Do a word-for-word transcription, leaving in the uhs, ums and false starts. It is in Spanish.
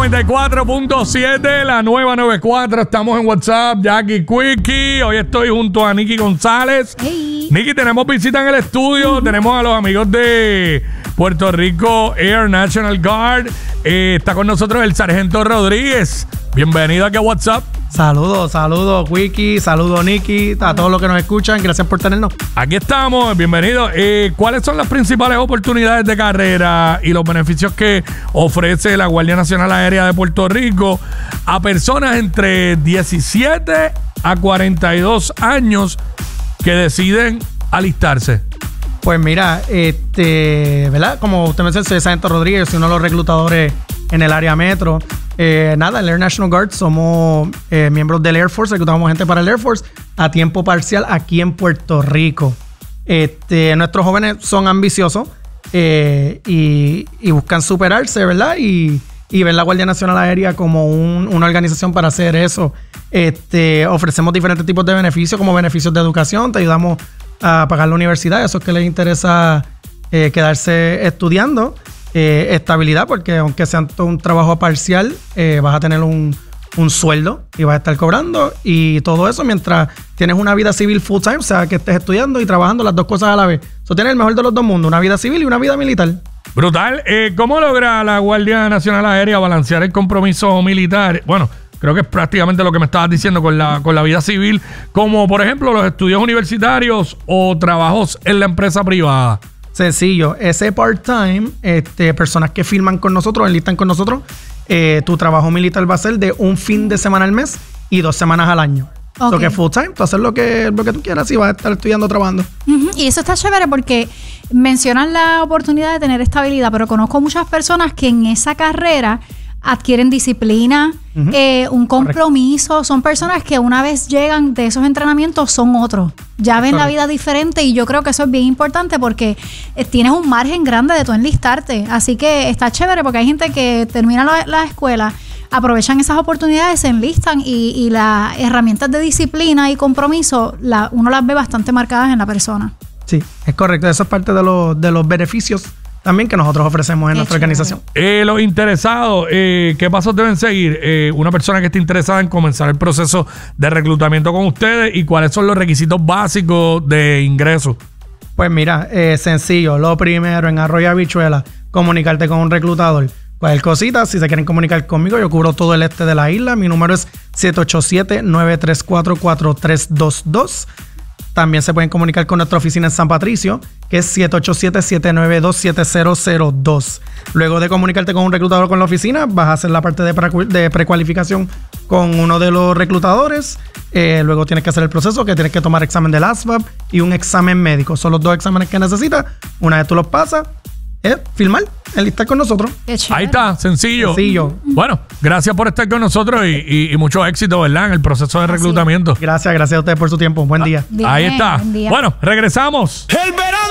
noventa y cuatro punto siete, la nueva noventa y cuatro. Estamos en WhatsApp, Jackie Quickie. Hoy estoy junto a Nicky González. Hey. Nicky, tenemos visita en el estudio. Uh-huh. Tenemos a los amigos de Puerto Rico Air National Guard. Eh, está con nosotros el sargento Rodríguez. Bienvenido aquí a WhatsApp. Saludos, saludos, Quickie, saludos, Nicky, a todos los que nos escuchan. Gracias por tenernos. Aquí estamos, bienvenido. Eh, ¿Cuáles son las principales oportunidades de carrera y los beneficios que ofrece la Guardia Nacional Aérea de Puerto Rico a personas entre diecisiete a cuarenta y dos años que deciden alistarse? Pues mira, este, ¿verdad? Como usted me dice, soy sargento Rodríguez, soy uno de los reclutadores en el área metro. Eh, nada, el Air National Guard somos eh, miembros del Air Force, reclutamos gente para el Air Force a tiempo parcial aquí en Puerto Rico. Este, nuestros jóvenes son ambiciosos eh, y, y buscan superarse, ¿verdad? Y, y ven la Guardia Nacional Aérea como un, una organización para hacer eso. Este, ofrecemos diferentes tipos de beneficios, como beneficios de educación, te ayudamos a pagar la universidad, eso es que les interesa eh, quedarse estudiando. Eh, estabilidad, porque aunque sea un trabajo parcial, eh, vas a tener un, un sueldo y vas a estar cobrando, y todo eso mientras tienes una vida civil full time, o sea, que estés estudiando y trabajando las dos cosas a la vez. Eso tiene el mejor de los dos mundos, una vida civil y una vida militar. Brutal. Eh, ¿Cómo logra la Guardia Nacional Aérea balancear el compromiso militar? Bueno, creo que es prácticamente lo que me estabas diciendo con la, con la vida civil, como por ejemplo los estudios universitarios o trabajos en la empresa privada. Sencillo, ese part-time, este, personas que firman con nosotros, enlistan con nosotros, eh, tu trabajo militar va a ser de un fin de semana al mes y dos semanas al año. Okay. Lo que es full-time, tú haces lo que, lo que tú quieras y vas a estar estudiando, trabajando. Uh-huh. Y eso está chévere porque mencionan la oportunidad de tener estabilidad, pero conozco muchas personas que en esa carrera adquieren disciplina, uh-huh. eh, un compromiso. Correcto. Son personas que una vez llegan de esos entrenamientos son otros. Ya ven Correcto. La vida diferente, y yo creo que eso es bien importante porque eh, tienes un margen grande de tu enlistarte. Así que está chévere porque hay gente que termina la, la escuela, aprovechan esas oportunidades, se enlistan y, y las herramientas de disciplina y compromiso la, uno las ve bastante marcadas en la persona. Sí, es correcto. Eso es parte de, lo, de los beneficios también que nosotros ofrecemos en Qué nuestra chévere. Organización. Eh, los interesados, eh, ¿qué pasos deben seguir? Eh, una persona que esté interesada en comenzar el proceso de reclutamiento con ustedes, ¿y cuáles son los requisitos básicos de ingreso? Pues mira, eh, sencillo. Lo primero, en Arroyo Habichuela, comunicarte con un reclutador. Cualquier cosita, si se quieren comunicar conmigo, yo cubro todo el este de la isla. Mi número es siete ocho siete, nueve tres cuatro, cuatro tres dos dos. También se pueden comunicar con nuestra oficina en San Patricio, que es siete ocho siete, siete nueve dos, siete cero cero dos. Luego de comunicarte con un reclutador con la oficina, vas a hacer la parte de, pre de precualificación con uno de los reclutadores. Eh, luego tienes que hacer el proceso, que tienes que tomar examen del A S V A B y un examen médico. Son los dos exámenes que necesitas. Una vez tú los pasas, es firmar, enlistar con nosotros. Ahí está, sencillo. Sencillo. Bueno, gracias por estar con nosotros y, y, y mucho éxito, ¿verdad? En el proceso de reclutamiento. Gracias, gracias a ustedes por su tiempo. Buen día. Bien, ahí está. Bueno, regresamos. El verano.